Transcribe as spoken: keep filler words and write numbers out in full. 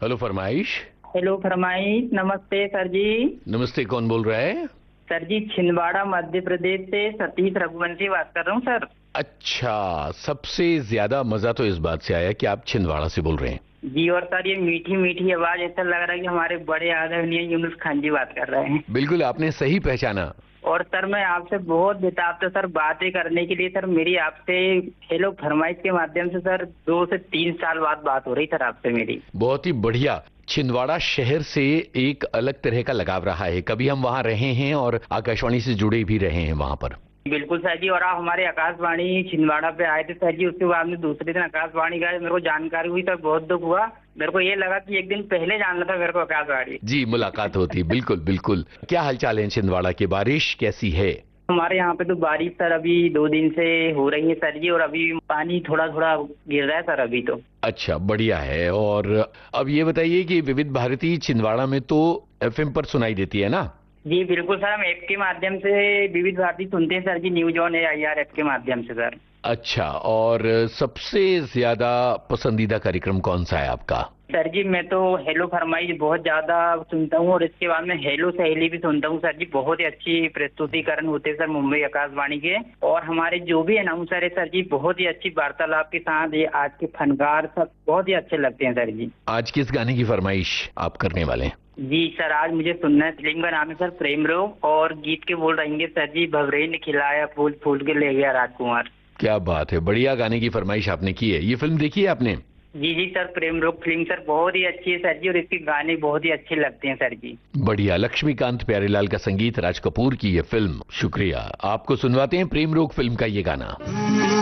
Hello फरमाइश। Hello फरमाइश। नमस्ते सर जी। नमस्ते, कौन बोल रहा है? सर जी छिंदवाड़ा मध्य प्रदेश से सतीश रघुवंशी बात कर रहा हूँ सर। अच्छा, सबसे ज्यादा मजा तो इस बात से आया कि आप छिंदवाड़ा से बोल रहे हैं। जी, और सर ये मीठी मीठी आवाज ऐसा लग रहा है कि हमारे बड़े आदरणीय यूनुस खान जी बात कर रहे हैं। बिल्कुल, आपने सही पहचाना। और सर मैं आपसे बहुत बेताब था सर बातें करने के लिए। सर मेरी आपसे हेलो फरमाइश के माध्यम से सर दो से तीन साल बाद बात हो रही सर आपसे मेरी। बहुत ही बढ़िया। छिंदवाड़ा शहर से एक अलग तरह का लगाव रहा है, कभी हम वहाँ रहे हैं और आकाशवाणी से जुड़े भी रहे हैं वहाँ पर। बिल्कुल सर जी, और आप हमारे आकाशवाणी छिंदवाड़ा पे आए थे सर जी, उसके बाद में दूसरे दिन आकाशवाणी का मेरे को जानकारी हुई सर, बहुत दुख हुआ। मेरे को ये लगा कि एक दिन पहले जानना था मेरे को आकाशवाणी। जी, मुलाकात होती। बिल्कुल बिल्कुल। क्या हालचाल है छिंदवाड़ा के? बारिश कैसी है? हमारे यहाँ पे तो बारिश सर अभी दो दिन से हो रही है सर जी, और अभी पानी थोड़ा थोड़ा गिर रहा है सर अभी तो। अच्छा, बढ़िया है। और अब ये बताइए कि विविध भारती छिंदवाड़ा में तो एफएम पर सुनाई देती है ना? जी बिल्कुल सर, हम ऐप के माध्यम से विविध भारती सुनते हैं sir ji, news on A I R app के माध्यम से सर। अच्छा, और सबसे ज्यादा पसंदीदा कार्यक्रम कौन सा है आपका? सर जी मैं तो हेलो फरमाइश बहुत ज्यादा सुनता हूँ, और इसके बाद में हेलो सहेली भी सुनता हूँ सर जी। बहुत ही अच्छी प्रस्तुतिकरण होते हैं सर मुंबई आकाशवाणी के, और हमारे जो भी अनाउंसर है सर जी बहुत ही अच्छी वार्तालाप के साथ, ये आज के फनकार सब बहुत ही अच्छे लगते हैं सर जी। आज किस गाने की फरमाइश आप करने वाले हैं? जी सर, आज मुझे सुनना है, फिल्म का नाम है सर प्रेम रोग, और गीत के बोल रहेंगे सर जी भवरे ने खिलाया फूल फूल के ले गया राजकुमार। क्या बात है, बढ़िया गाने की फरमाइश आपने की है। ये फिल्म देखी है आपने? जी जी सर, प्रेम रोग फिल्म सर बहुत ही अच्छी है सर जी, और इसके गाने बहुत ही अच्छे लगते हैं सर जी। बढ़िया। लक्ष्मीकांत प्यारेलाल का संगीत, राज कपूर की ये फिल्म। शुक्रिया। आपको सुनवाते हैं प्रेम रोग फिल्म का ये गाना।